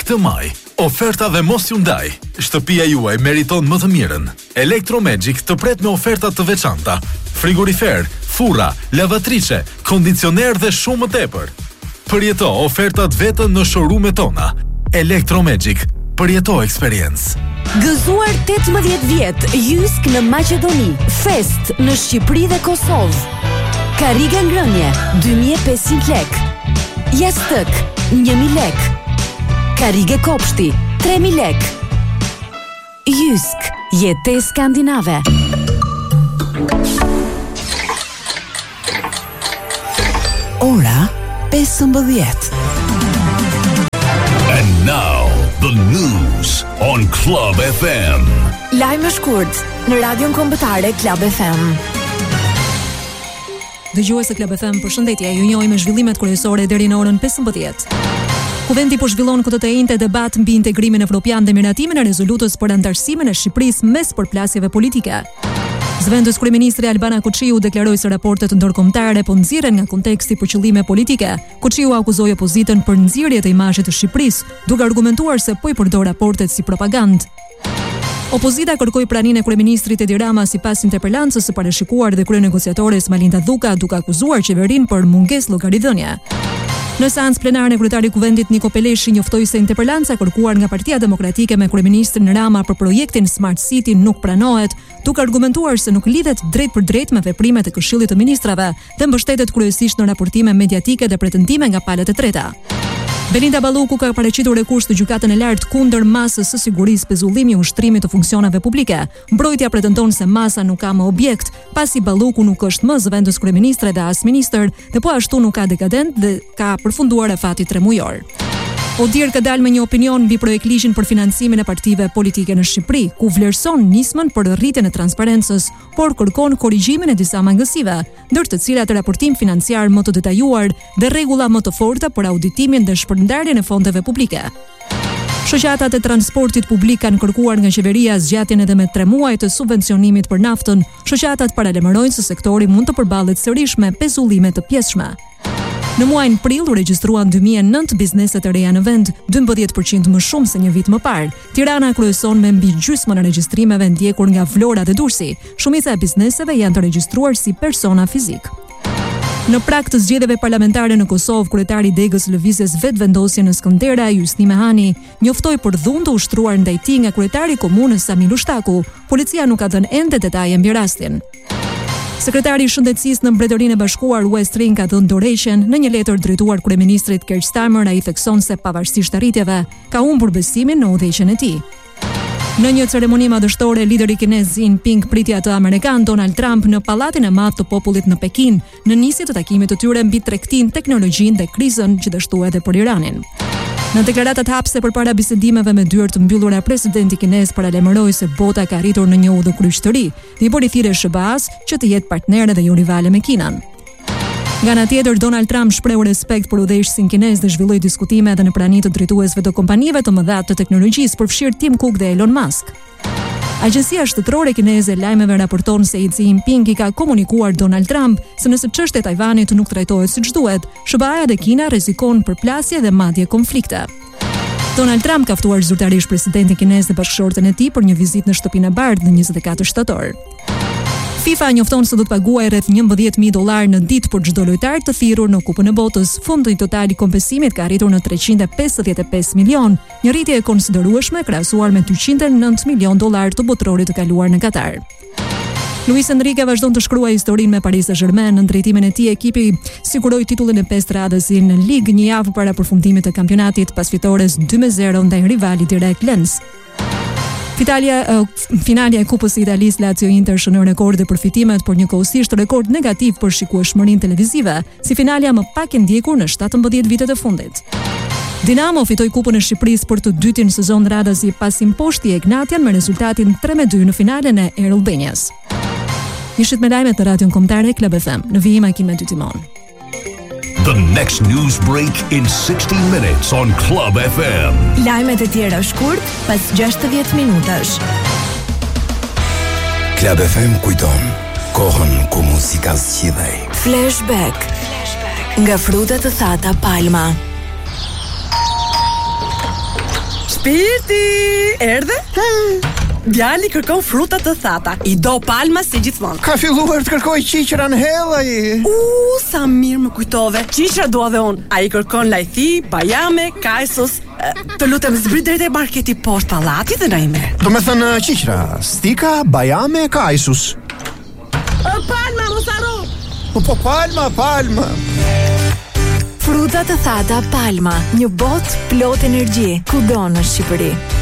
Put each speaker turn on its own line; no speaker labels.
këtë maj, oferta dhe mos ju ndaj. Shtëpia juaj meriton më të mirën. Electromagic të pret me oferta të veçanta. Frigorifer, furra, lavatriçe, kondicioner dhe shumë më tepër. Përjeto ofertat vetëm në showroom-et tona. Electromagic, përjeto eksperiencë.
Gëzuar 18 vjet, Jysk në Maqedoni, Fest në Shqipëri dhe Kosovë. Karrige ngrënie, 2500 lek. Jastëk, 1000 lek. Karrige kopshti, 3000 lek. Jysk, jetë skandinave.
Ora 15.
And now, the news on Club FM.
Lajme shkurt në Radion Kombëtare Club FM.
Dëgjues e Club FM, përshëndetje, ju njohim me zhvillimet kryesore deri në orën 15. Kuvendi po zhvillon këtë të njëjtë debat mbi integrimin evropian dhe miratimin e rezolutës për antarësimin e Shqipërisë mes përplasjeve politike. Zëvendës kryeministri Albana Koçiu deklaroi se raportet ndërkombëtare po nxirren nga konteksti për qëllime politike. Koçiu akuzoi opozitën për nxirrje të imazhit të Shqipërisë, duke argumentuar se po i përdor raportet si propagandë. Opozita kërkoi praninë e kryeministrit Edi Rama sipas interpelancës së parashikuar dhe kryenegociatores Malinda Dhuka, duke akuzuar qeverinë për mungesë llogaridhënie. Në seancë plenare, kryetari i Kuvendit Niko Peleshi njoftoi se interpelanca kërkuar nga Partia Demokratike me kryeministrin Rama për projektin Smart City nuk pranohet, duke argumentuar se nuk lidhet drejt për drejt me veprimet e Këshillit të Ministrave dhe mbështetet kryesisht në raportime mediatike dhe pretendime nga palët e treta. Belinda Balluku ka paraqitur rekurs të gjykatën e lartë kundër masës së sigurisë pezullimi i ushtrimit të funksionave publike. Mbrojtja pretendon se masa nuk ka më objekt, pasi Balluku nuk është më zëvendës kryeministre dhe as ministër, dhe po ashtu nuk ka dekadent dhe ka përfunduar afati 3 mujor. Odir ka dalë me një opinion mbi projekt ligjin për financimin e partive politike në Shqipëri, ku vlerëson nismën për rritjen e transparencës, por kërkon korrigjimin e disa mangësive, ndër të cilat raportim financiar më të detajuar dhe rregulla më të forta për auditimin dhe shpërndarjen e fondeve publike. Shoqatat e transportit publik kanë kërkuar nga qeveria zgjatjen edhe me 3 muaj të subvencionimit për naftën. Shoqatat paralajmërojnë se sektori mund të përballet sërish me pezullime të pjesshme. Në muajin prill u regjistruan 2009 biznese të reja në vend, 12% më shumë se një vit më parë. Tirana kryeson me mbi gjysmën e regjistrimeve ndjekur nga Vlora dhe Durrësi. Shumica e bizneseve janë të regjistruar si persona fizik. Në prag të zgjedhjeve parlamentare në Kosovë, kryetari i Degës Lëvizjes Vetvendosje në Skënderaj, Jusni Mehani, njoftoi për dhunë të ushtruar ndaj tij nga kryetari i komunës Sami Lushtaku. Policia nuk ka dhënë ende detaje mbi rastin. Sekretari i Shëndetësisë në Mbretërinë e Bashkuar West Ring ka dhënë dorëheqjen në një letër drejtuar kryeministrit Keir Starmer. Ai thekson se pavarësisht arritjeve, ka humbur besimin në udhëheqjen e tij. Në një ceremoni madhështore, lideri kinez Xi Jinping priti atë amerikan Donald Trump në Pallatin e Madh të Popullit në Pekin, në nisje të takimit të tyre mbi tregtinë, teknologjinë dhe krizën, gjithashtu edhe për Iranin. Në deklaratat hapse përpara bisedimeve me dyert të mbyllura, presidenti kinez paralajmëroi se bota ka arritur në një udhëkryqëtëri dhe i bëri thirrje SBA-s që të jetë partnere dhe jo rivale me Kinën. Nga ana tjetër, Donald Trump shpreu respekt për udhëheqësin kinez dhe zhvilloi diskutime edhe në prani të drejtuesve të kompanive të mëdha të teknologjisë, përfshirë Tim Cook dhe Elon Musk. Agjencia shtetërore kineze e lajmeve raporton se Xi Jinping i ka komunikuar Donald Trump se nëse çështja e Tajvanit nuk trajtohet siç duhet, SBA-ja dhe Kina rrezikon përplasje dhe madje konflikte. Donald Trump ka ftuar zyrtarisht presidentin kinez dhe bashkëshorten e tij për një vizitë në Shtëpinë e Bardhë në 24 shtator. FIFA njofton se do të paguajë rreth $11,000 në ditë për çdo lojtar të thirrur në Kupën e Botës. Fondi total i kompensimit ka arritur në $355 milion, një rritje e konsiderueshme krahasuar me $209 milion të botrorit të kaluar në Katar. Luis Enrique vazhdon të shkruajë historinë me Paris Saint-Germain. Në drejtimin e tij, ekipi siguroi titullin e 5 radhës në ligë një javë para përfundimit të kampionatit pas fitores 2-0 ndaj rivalit direkt Lens. Finalja e Kupës së Italisë Lazio Inter shënon rekorde për fitimet, por njëkohësisht rekord negativ për shikueshmërinë televizive, si finalja më pak e ndjekur në 17 vitet e fundit. Dinamo fitoi Kupën e Shqipërisë për të dytin sezon radhësi pas imposhti e Ignatian me rezultatin 3-2 në finalen e Air Albanias. Ishit me lajmet në Radion Kombëtare Club FM. Në vijim Akim me dy timon.
The next news break in 60 minutes on Club FM.
Lajmet e tjera shkurt pas 60 minutash.
Club FM kujton kohën ku muzika zgjidhej.
Flashback. Nga frutat të thata Palma.
Pirti, erdhe? Djali kërkon fruta të thata. I do Palma si gjithmonë.
Ka filluar të kërkoj qiqra në hell ai.
Sa mirë më kujtove. Qiqra dua dhe unë. Ai kërkon lajthi, bajame, kajsos. Të lutem zbrit drejt e marketi poshtë pallatit dhe na i merr.
Do me thënë qiqra, stika, bajame, kajsus.
Palma, mos harro.
Po Palma.
Fruta të thata Palma, një botë plot energji, kudo në Shqipëri.